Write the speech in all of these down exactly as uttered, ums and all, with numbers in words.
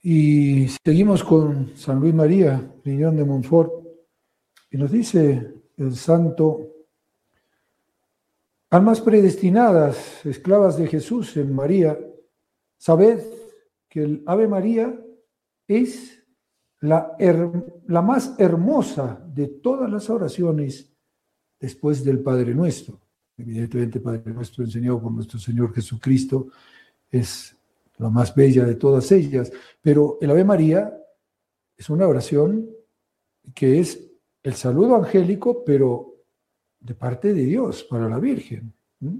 Y seguimos con San Luis María, Griñón de Montfort, y nos dice el santo: almas predestinadas, esclavas de Jesús en María, sabed que el Ave María es la, her- la más hermosa de todas las oraciones después del Padre Nuestro. Evidentemente, Padre Nuestro enseñado por nuestro Señor Jesucristo es la más bella de todas ellas, pero el Ave María es una oración que es el saludo angélico, pero de parte de Dios para la Virgen. ¿Mm?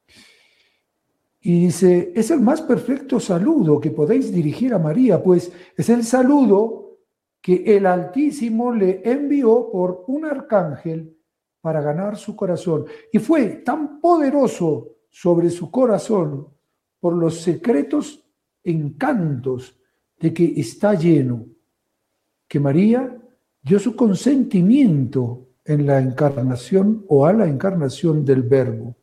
Y dice, es el más perfecto saludo que podéis dirigir a María, pues es el saludo que el Altísimo le envió por un arcángel para ganar su corazón. Y fue tan poderoso sobre su corazón por los secretos encantos de que está lleno, que María dio su consentimiento en la encarnación o a la encarnación del Verbo.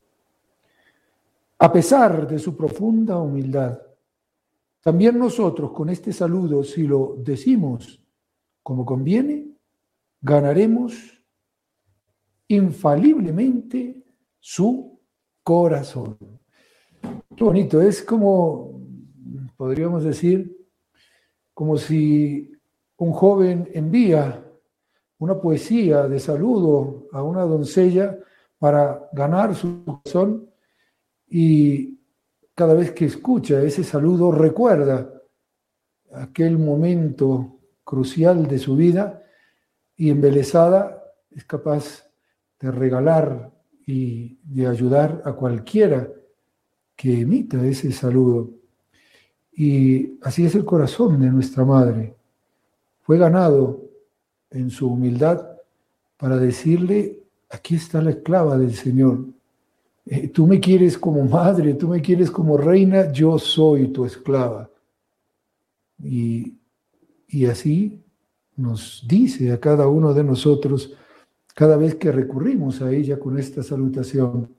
A pesar de su profunda humildad, también nosotros con este saludo, si lo decimos como conviene, ganaremos infaliblemente su corazón. Qué bonito, es como, podríamos decir, como si un joven envía una poesía de saludo a una doncella para ganar su corazón, y cada vez que escucha ese saludo recuerda aquel momento crucial de su vida y embelesada es capaz de regalar y de ayudar a cualquiera que emita ese saludo. Y así es el corazón de nuestra madre. Fue ganado en su humildad para decirle: aquí está la esclava del Señor. Eh, tú me quieres como madre, tú me quieres como reina, yo soy tu esclava. Y, y así nos dice a cada uno de nosotros cada vez que recurrimos a ella con esta salutación: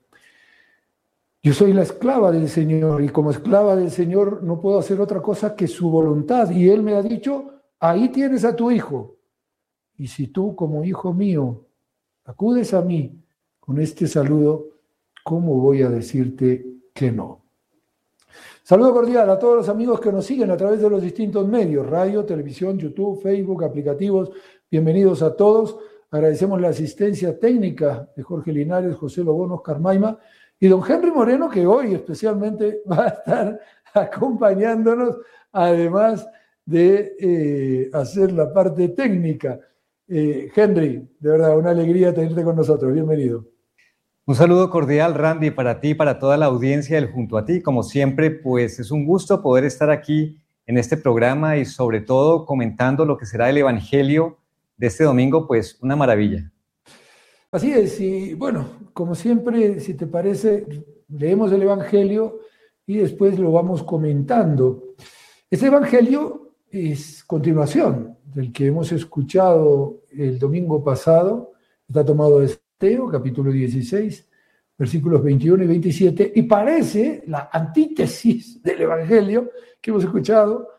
yo soy la esclava del Señor, y como esclava del Señor no puedo hacer otra cosa que su voluntad. Y Él me ha dicho: ahí tienes a tu hijo. Y si tú, como hijo mío, acudes a mí con este saludo, ¿cómo voy a decirte que no? Saludo cordial a todos los amigos que nos siguen a través de los distintos medios: radio, televisión, YouTube, Facebook, aplicativos. Bienvenidos a todos. Agradecemos la asistencia técnica de Jorge Linares, José Lobón, Oscar Maima y don Henry Moreno, que hoy especialmente va a estar acompañándonos, además de eh, hacer la parte técnica. Eh, Henry, de verdad, una alegría tenerte con nosotros. Bienvenido. Un saludo cordial, Randy, para ti y para toda la audiencia del Junto a Ti. Como siempre, pues es un gusto poder estar aquí en este programa y sobre todo comentando lo que será el Evangelio de este domingo, pues una maravilla. Así es, y bueno, como siempre, si te parece, leemos el Evangelio y después lo vamos comentando. Este Evangelio es continuación del que hemos escuchado el domingo pasado. Está tomado de Mateo, capítulo dieciséis, versículos veintiuno y veintisiete, y parece la antítesis del Evangelio que hemos escuchado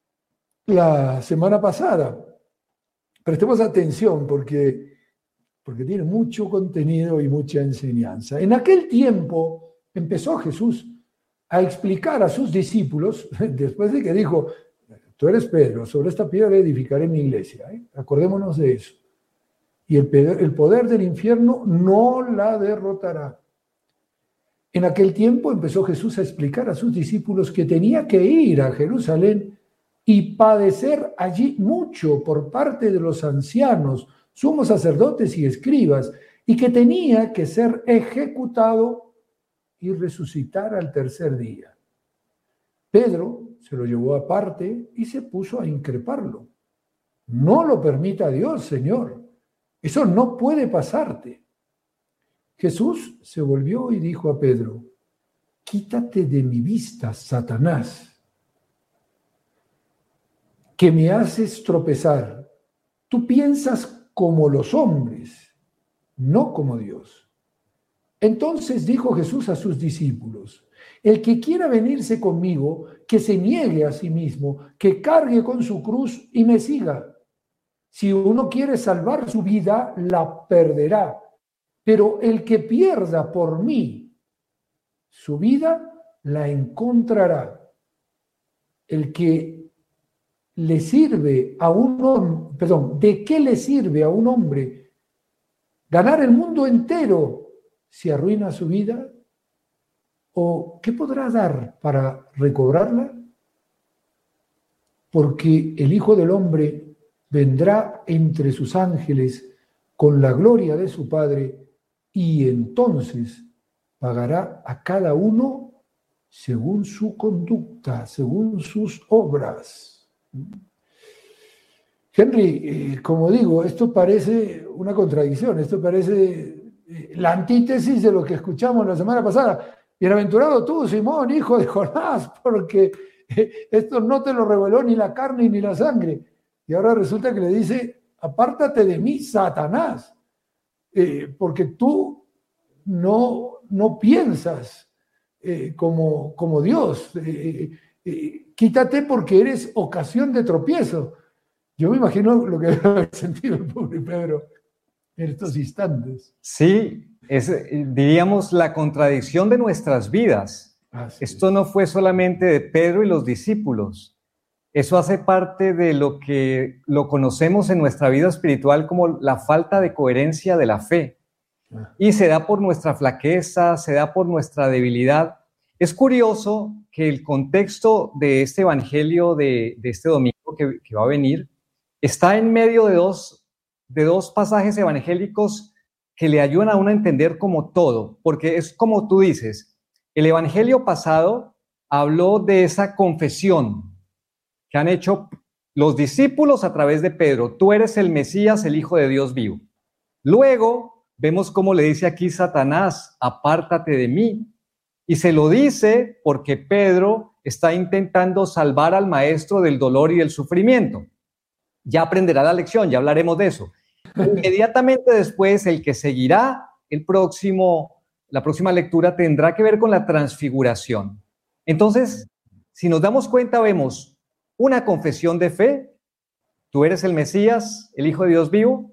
la semana pasada. Prestemos atención porque, porque tiene mucho contenido y mucha enseñanza. En aquel tiempo empezó Jesús a explicar a sus discípulos, después de que dijo: tú eres Pedro, sobre esta piedra edificaré mi iglesia. ¿eh? Acordémonos de eso. Y el, el poder del infierno no la derrotará. En aquel tiempo empezó Jesús a explicar a sus discípulos que tenía que ir a Jerusalén y padecer allí mucho por parte de los ancianos, sumos sacerdotes y escribas, y que tenía que ser ejecutado y resucitar al tercer día. Pedro se lo llevó aparte y se puso a increparlo. No lo permita Dios, Señor. Eso no puede pasarte. Jesús se volvió y dijo a Pedro: quítate de mi vista, Satanás, que me haces tropezar. Tú piensas como los hombres, no como Dios. Entonces dijo Jesús a sus discípulos: El que quiera venirse conmigo, que se niegue a sí mismo, que cargue con su cruz y me siga. Si uno quiere salvar su vida, la perderá. Pero el que pierda por mí su vida, la encontrará. El que le sirve a un hombre, perdón, ¿de qué le sirve a un hombre ganar el mundo entero si arruina su vida? ¿O qué podrá dar para recobrarla? Porque el Hijo del Hombre vendrá entre sus ángeles con la gloria de su Padre y entonces pagará a cada uno según su conducta, según sus obras. Henry, eh, como digo, esto parece una contradicción, esto parece eh, la antítesis de lo que escuchamos la semana pasada. Bienaventurado tú, Simón, hijo de Jonás, porque eh, esto no te lo reveló ni la carne ni la sangre. Y ahora resulta que le dice, apártate de mí, Satanás, eh, porque tú no, no piensas eh, como, como Dios. Eh, eh, quítate porque eres ocasión de tropiezo. Yo me imagino lo que debe haber sentido el pobre Pedro en estos instantes. Sí, es, diríamos, la contradicción de nuestras vidas. Así Esto es. No fue solamente de Pedro y los discípulos. Eso hace parte de lo que lo conocemos en nuestra vida espiritual como la falta de coherencia de la fe. Y se da por nuestra flaqueza, se da por nuestra debilidad. Es curioso que el contexto de este evangelio de, de este domingo que, que va a venir está en medio de dos, de dos pasajes evangélicos que le ayudan a uno a entender como todo, porque es como tú dices, el evangelio pasado habló de esa confesión que han hecho los discípulos a través de Pedro, tú eres el Mesías, el Hijo de Dios vivo. Luego vemos cómo le dice aquí Satanás, apártate de mí, y se lo dice porque Pedro está intentando salvar al maestro del dolor y del sufrimiento. Ya aprenderá la lección, ya hablaremos de eso. Inmediatamente después, el que seguirá el próximo, la próxima lectura tendrá que ver con la transfiguración. Entonces, si nos damos cuenta, vemos una confesión de fe, tú eres el Mesías, el Hijo de Dios vivo.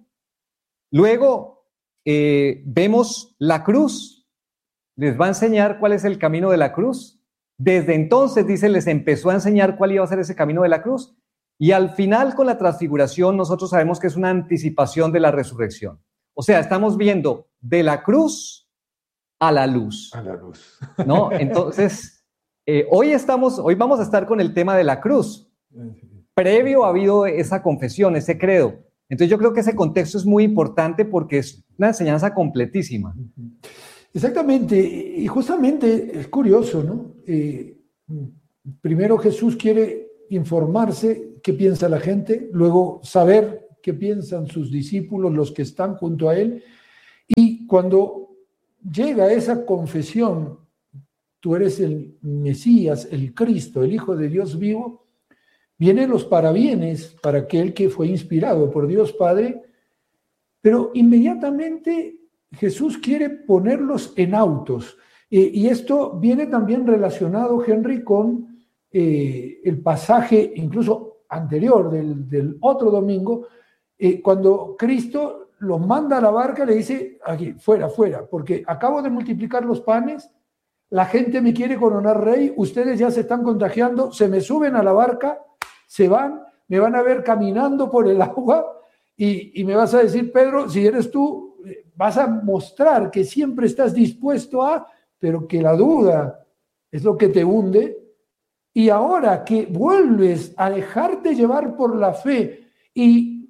Luego eh, vemos la cruz, les va a enseñar cuál es el camino de la cruz. Desde entonces, dice, les empezó a enseñar cuál iba a ser ese camino de la cruz. Y al final, con la transfiguración, nosotros sabemos que es una anticipación de la resurrección. O sea, estamos viendo de la cruz a la luz. A la luz. ¿No? Entonces, eh, hoy, estamos, hoy vamos a estar con el tema de la cruz. Previo ha habido esa confesión, ese credo. Entonces yo creo que ese contexto es muy importante porque es una enseñanza completísima. Exactamente, y justamente es curioso, ¿no? Eh, primero Jesús quiere informarse qué piensa la gente, luego saber qué piensan sus discípulos, los que están junto a él, y cuando llega esa confesión, tú eres el Mesías, el Cristo, el Hijo de Dios vivo, vienen los parabienes para aquel que fue inspirado por Dios Padre, pero inmediatamente Jesús quiere ponerlos en autos. Eh, y esto viene también relacionado, Henry, con eh, el pasaje incluso anterior del, del otro domingo, eh, cuando Cristo los manda a la barca, le dice, aquí, fuera, fuera, porque acabo de multiplicar los panes, la gente me quiere coronar rey, ustedes ya se están contagiando, se me suben a la barca, se van, me van a ver caminando por el agua y, y me vas a decir, Pedro, si eres tú, vas a mostrar que siempre estás dispuesto a, pero que la duda es lo que te hunde. Y ahora que vuelves a dejarte llevar por la fe y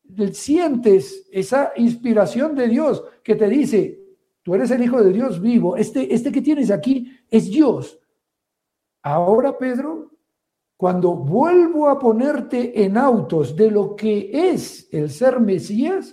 sientes esa inspiración de Dios que te dice, tú eres el Hijo de Dios vivo, este, este que tienes aquí es Dios. Ahora, Pedro, cuando vuelvo a ponerte en autos de lo que es el ser Mesías,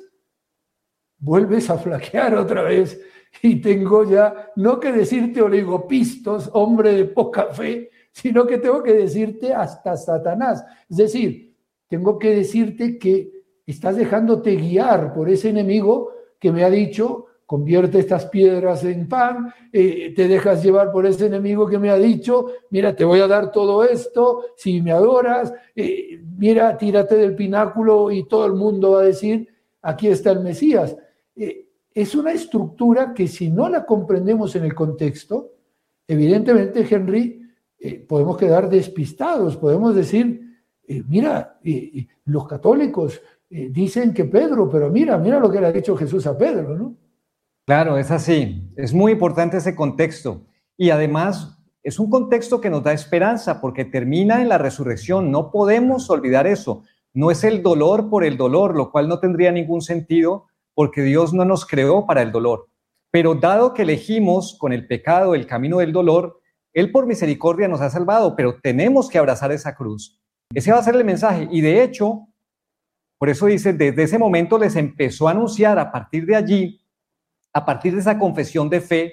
vuelves a flaquear otra vez y tengo ya, no que decirte oligopistos, hombre de poca fe, sino que tengo que decirte hasta Satanás. Es decir, tengo que decirte que estás dejándote guiar por ese enemigo que me ha dicho, convierte estas piedras en pan, eh, te dejas llevar por ese enemigo que me ha dicho, mira, te voy a dar todo esto, si me adoras, eh, mira, tírate del pináculo y todo el mundo va a decir, aquí está el Mesías. Eh, es una estructura que si no la comprendemos en el contexto, evidentemente, Henry, eh, podemos quedar despistados, podemos decir, eh, mira, eh, los católicos eh, dicen que Pedro, pero mira, mira lo que le ha dicho Jesús a Pedro, ¿no? Claro, es así. Es muy importante ese contexto. Y además es un contexto que nos da esperanza porque termina en la resurrección. No podemos olvidar eso. No es el dolor por el dolor, lo cual no tendría ningún sentido porque Dios no nos creó para el dolor. Pero dado que elegimos con el pecado el camino del dolor, Él por misericordia nos ha salvado, pero tenemos que abrazar esa cruz. Ese va a ser el mensaje. Y de hecho, por eso dice, desde ese momento les empezó a anunciar a partir de allí, a partir de esa confesión de fe.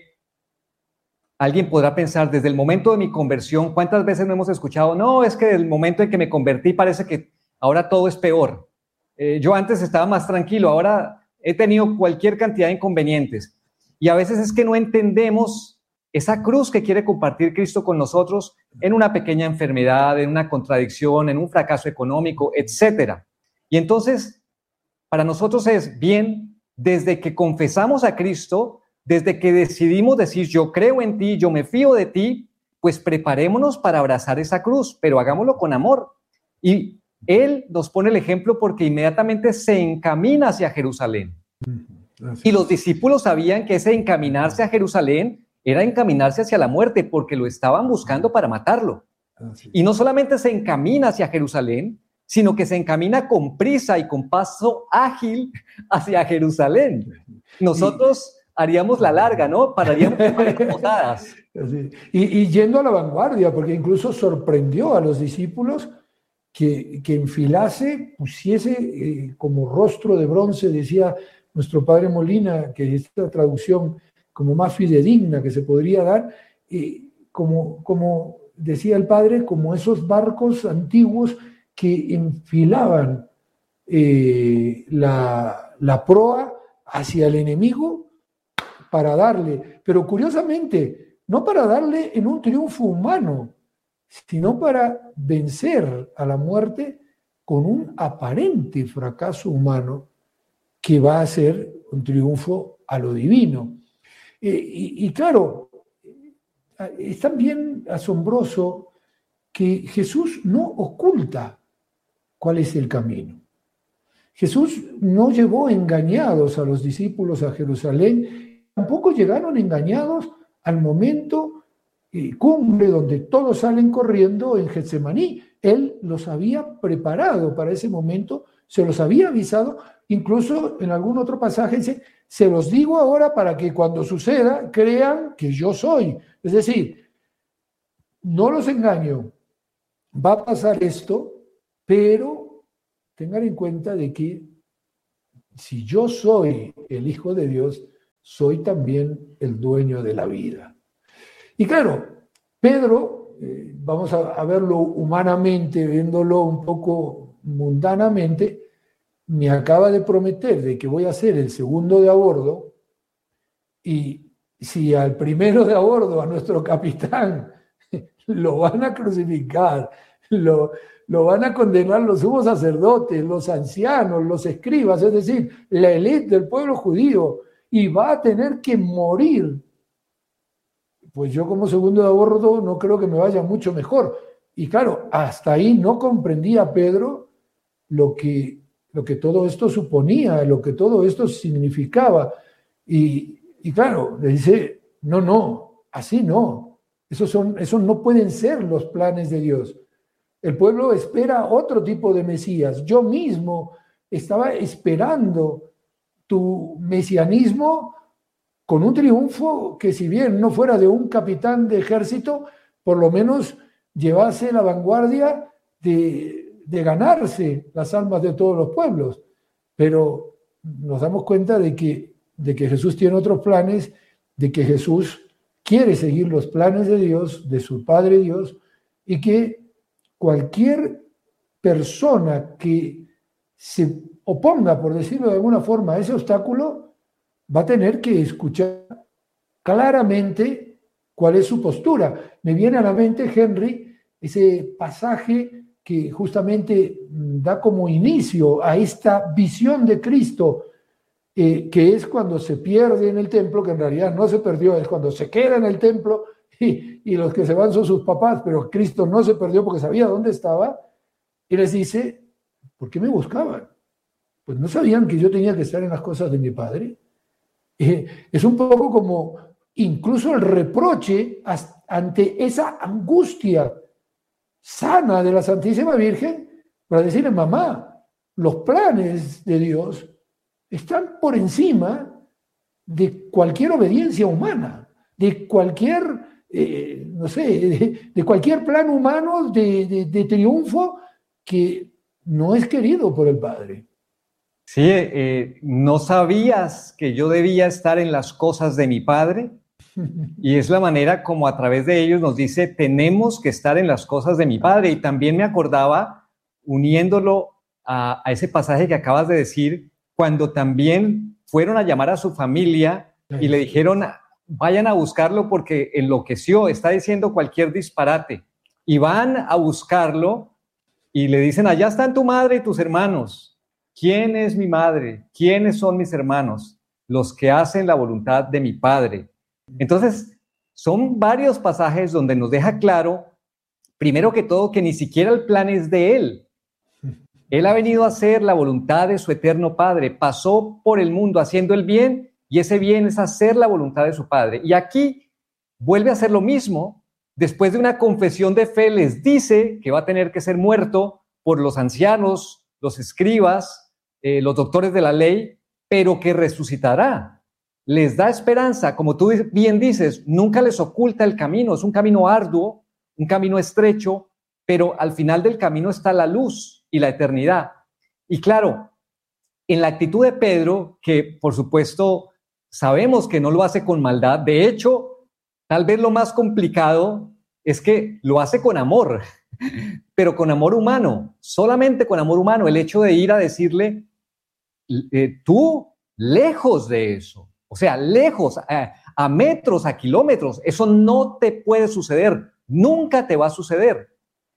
Alguien podrá pensar, desde el momento de mi conversión, ¿cuántas veces no hemos escuchado? No, es que desde el momento en que me convertí parece que ahora todo es peor. Eh, yo antes estaba más tranquilo, ahora he tenido cualquier cantidad de inconvenientes. Y a veces es que no entendemos esa cruz que quiere compartir Cristo con nosotros en una pequeña enfermedad, en una contradicción, en un fracaso económico, etcétera. Y entonces, para nosotros es bien. Desde que confesamos a Cristo, desde que decidimos decir yo creo en ti, yo me fío de ti, pues preparémonos para abrazar esa cruz, pero hagámoslo con amor. Y Él nos pone el ejemplo porque inmediatamente se encamina hacia Jerusalén. Y los discípulos sabían que ese encaminarse a Jerusalén era encaminarse hacia la muerte porque lo estaban buscando para matarlo. Y no solamente se encamina hacia Jerusalén, sino que se encamina con prisa y con paso ágil hacia Jerusalén. Nosotros haríamos la larga, ¿no? Pararíamos en botadas. Y, y yendo a la vanguardia, porque incluso sorprendió a los discípulos que, que enfilase, pusiese eh, como rostro de bronce, decía nuestro padre Molina, que es la traducción como más fidedigna que se podría dar, eh, como, como decía el padre, como esos barcos antiguos que enfilaban eh, la, la proa hacia el enemigo para darle, pero curiosamente, no para darle en un triunfo humano, sino para vencer a la muerte con un aparente fracaso humano que va a ser un triunfo a lo divino. Eh, y, y claro, es también asombroso que Jesús no oculta cuál es el camino. Jesús no llevó engañados a los discípulos a Jerusalén, tampoco llegaron engañados al momento eh, cumbre donde todos salen corriendo en Getsemaní. Él los había preparado para ese momento, se los había avisado, incluso en algún otro pasaje dice, se los digo ahora para que cuando suceda crean que yo soy. Es decir, no los engaño, va a pasar esto, pero tengan en cuenta de que si yo soy el Hijo de Dios, soy también el dueño de la vida. Y claro, Pedro, eh, vamos a, a verlo humanamente, viéndolo un poco mundanamente, me acaba de prometer de que voy a ser el segundo de a bordo, y si al primero de a bordo, a nuestro capitán, lo van a crucificar, lo, lo van a condenar los sumos sacerdotes, los ancianos, los escribas, es decir, la élite del pueblo judío, y va a tener que morir, pues yo como segundo de a bordo no creo que me vaya mucho mejor. Y claro, hasta ahí no comprendía Pedro lo que, lo que todo esto suponía, lo que todo esto significaba. Y, y claro, le dice, no, no, así no. Esos, son, esos no pueden ser los planes de Dios. El pueblo espera otro tipo de Mesías. Yo mismo estaba esperando tu mesianismo con un triunfo que, si bien no fuera de un capitán de ejército, por lo menos llevase la vanguardia de, de ganarse las almas de todos los pueblos. Pero nos damos cuenta de que, de que Jesús tiene otros planes, de que Jesús quiere seguir los planes de Dios, de su Padre Dios, y que cualquier persona que se oponga, por decirlo de alguna forma, a ese obstáculo, va a tener que escuchar claramente cuál es su postura. Me viene a la mente, Henry, ese pasaje que justamente da como inicio a esta visión de Cristo, eh, que es cuando se pierde en el templo, que en realidad no se perdió, es cuando se queda en el templo y, y los que se van son sus papás, pero Cristo no se perdió porque sabía dónde estaba, y les dice, ¿por qué me buscaban? Pues no sabían que yo tenía que estar en las cosas de mi Padre. Eh, es un poco como incluso el reproche ante esa angustia sana de la Santísima Virgen para decirle, mamá, los planes de Dios están por encima de cualquier obediencia humana, de cualquier, eh, no sé, de, de cualquier plan humano de, de, de triunfo que no es querido por el Padre. Sí, eh, ¿no sabías que yo debía estar en las cosas de mi Padre? Y es la manera como a través de ellos nos dice, tenemos que estar en las cosas de mi Padre. Y también me acordaba, uniéndolo a, a ese pasaje que acabas de decir, cuando también fueron a llamar a su familia y le dijeron, vayan a buscarlo porque enloqueció, está diciendo cualquier disparate. Y van a buscarlo y le dicen, allá están tu madre y tus hermanos. ¿Quién es mi madre? ¿Quiénes son mis hermanos? Los que hacen la voluntad de mi Padre. Entonces, son varios pasajes donde nos deja claro, primero que todo, que ni siquiera el plan es de Él. Él ha venido a hacer la voluntad de su eterno Padre. Pasó por el mundo haciendo el bien y ese bien es hacer la voluntad de su Padre. Y aquí vuelve a hacer lo mismo. Después de una confesión de fe, les dice que va a tener que ser muerto por los ancianos, los escribas, eh, los doctores de la ley, pero que resucitará. Les da esperanza, como tú bien dices, nunca les oculta el camino, es un camino arduo, un camino estrecho, pero al final del camino está la luz y la eternidad. Y claro, en la actitud de Pedro, que por supuesto sabemos que no lo hace con maldad, de hecho, tal vez lo más complicado es que lo hace con amor, pero con amor humano, solamente con amor humano, el hecho de ir a decirle, eh, tú, lejos de eso, o sea, lejos, a, a metros, a kilómetros, eso no te puede suceder, nunca te va a suceder.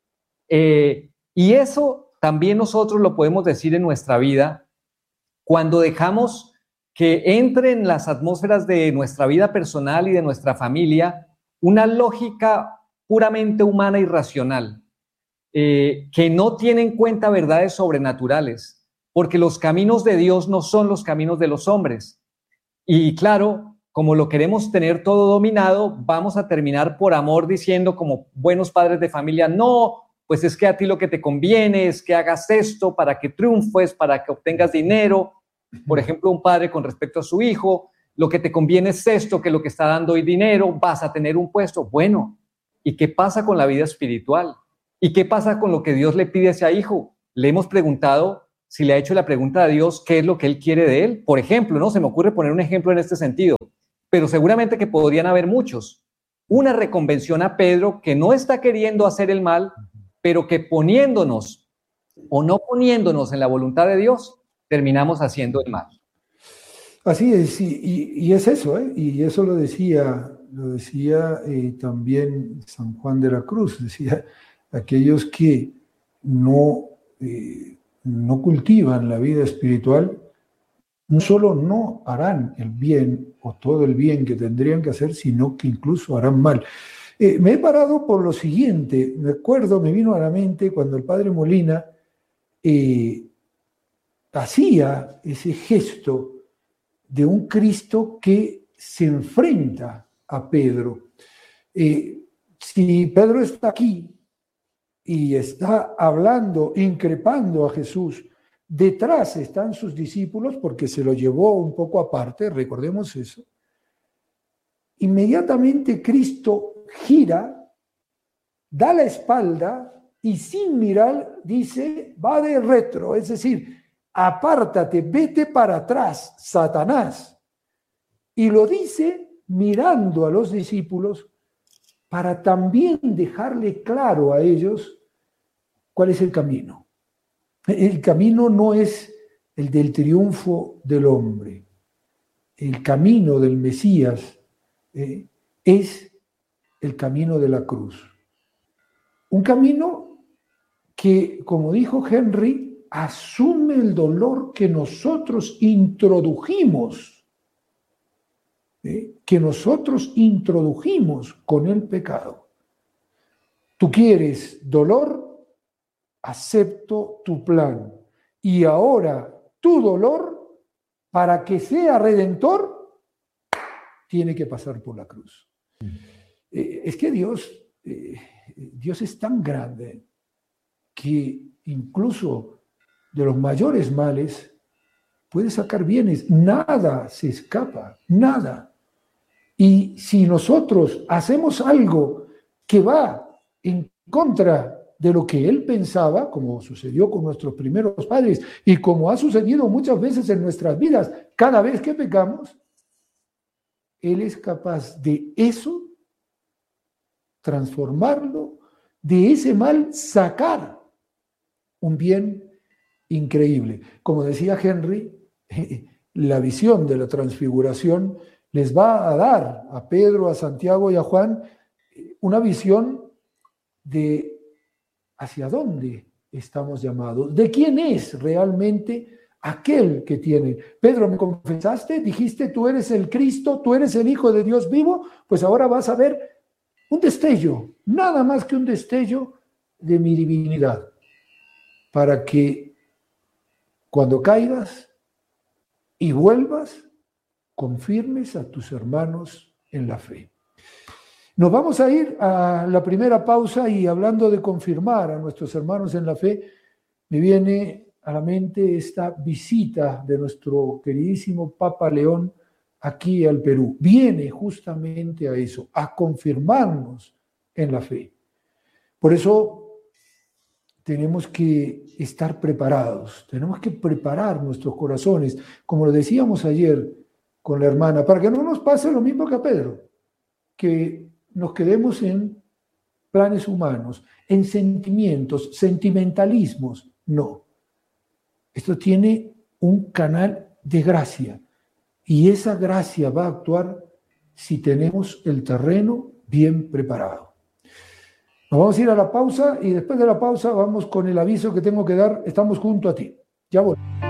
Eh, y eso también nosotros lo podemos decir en nuestra vida cuando dejamos que entre en las atmósferas de nuestra vida personal y de nuestra familia una lógica puramente humana y racional, eh, que no tiene en cuenta verdades sobrenaturales, porque los caminos de Dios no son los caminos de los hombres. Y claro, como lo queremos tener todo dominado, vamos a terminar por amor diciendo como buenos padres de familia, no, pues es que a ti lo que te conviene es que hagas esto para que triunfes, para que obtengas dinero. Por ejemplo, un padre con respecto a su hijo, lo que te conviene es esto, que lo que está dando hoy dinero, vas a tener un puesto. Bueno, ¿y qué pasa con la vida espiritual? ¿Y qué pasa con lo que Dios le pide a ese hijo? Le hemos preguntado si le ha hecho la pregunta a Dios qué es lo que Él quiere de él. Por ejemplo, ¿no? Se me ocurre poner un ejemplo en este sentido, pero seguramente que podrían haber muchos. Una reconvención a Pedro que no está queriendo hacer el mal, pero que poniéndonos o no poniéndonos en la voluntad de Dios, terminamos haciendo el mal. Así es, y, y, y es eso, ¿eh? Y eso lo decía, lo decía eh, también San Juan de la Cruz, decía, aquellos que no, eh, no cultivan la vida espiritual, no solo no harán el bien o todo el bien que tendrían que hacer, sino que incluso harán mal. Eh, me he parado por lo siguiente, me acuerdo, me vino a la mente cuando el padre Molina eh, hacía ese gesto de un Cristo que se enfrenta a Pedro. Eh, si Pedro está aquí y está hablando, increpando a Jesús, detrás están sus discípulos porque se lo llevó un poco aparte, recordemos eso. Inmediatamente Cristo gira, da la espalda y sin mirar dice, va de retro, es decir, apártate, vete para atrás, Satanás. Y lo dice mirando a los discípulos para también dejarle claro a ellos cuál es el camino. El camino no es el del triunfo del hombre. el camino del Mesías eh, es el camino de la cruz. Un camino que, como dijo Henry, asume el dolor que nosotros introdujimos, ¿eh? que nosotros introdujimos con el pecado. Tú quieres dolor, acepto tu plan. Y ahora tu dolor, para que sea redentor, tiene que pasar por la cruz. Eh, es que Dios, eh, Dios es tan grande que incluso de los mayores males puede sacar bienes. Nada se escapa, nada. Y si nosotros hacemos algo que va en contra de lo que él pensaba, como sucedió con nuestros primeros padres y como ha sucedido muchas veces en nuestras vidas, cada vez que pecamos, él es capaz de eso transformarlo, de ese mal sacar un bien increíble. Como decía Henry, la visión de la transfiguración les va a dar a Pedro, a Santiago y a Juan una visión de hacia dónde estamos llamados, de quién es realmente aquel que tiene. Pedro, ¿me confesaste? Dijiste, tú eres el Cristo, tú eres el Hijo de Dios vivo, pues ahora vas a ver un destello, nada más que un destello de mi divinidad, para que cuando caigas y vuelvas, confirmes a tus hermanos en la fe. Nos vamos a ir a la primera pausa y hablando de confirmar a nuestros hermanos en la fe, me viene a la mente esta visita de nuestro queridísimo Papa León aquí al Perú. Viene justamente a eso, a confirmarnos en la fe. Por eso tenemos que estar preparados, tenemos que preparar nuestros corazones, como lo decíamos ayer con la hermana, para que no nos pase lo mismo que a Pedro, que nos quedemos en planes humanos, en sentimientos, sentimentalismos. No. Esto tiene un canal de gracia y esa gracia va a actuar si tenemos el terreno bien preparado. Nos vamos a ir a la pausa y después de la pausa vamos con el aviso que tengo que dar. Estamos junto a ti. Ya volvemos.